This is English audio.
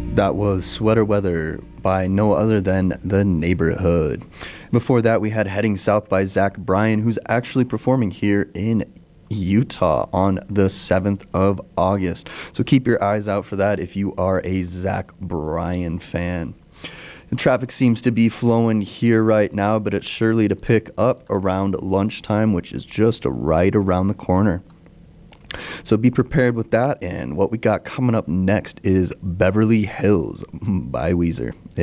That was Sweater Weather by no other than The Neighborhood. Before that, we had Heading South by Zach Bryan, who's actually performing here in Utah on the 7th of August. So keep your eyes out for that if you are a Zach Bryan fan. The traffic seems to be flowing here right now, but it's surely to pick up around lunchtime, which is just right around the corner. So be prepared with that, and what we got coming up next is Beverly Hills by Weezer.